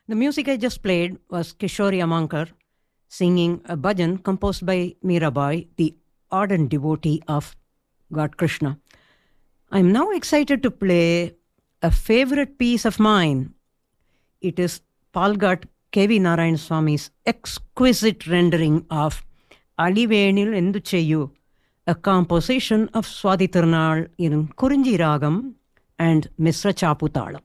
The music I just played was Kishori Amankar singing a bhajan composed by Mirabai, the ardent devotee of God Krishna. I'm now excited to play a favorite piece of mine. It is Palghat K.V. Narayan Swami's exquisite rendering of Alivenil Endu Cheyu, a composition of Swati Tirunal in Kurinji Ragam and Misra Chaputalam.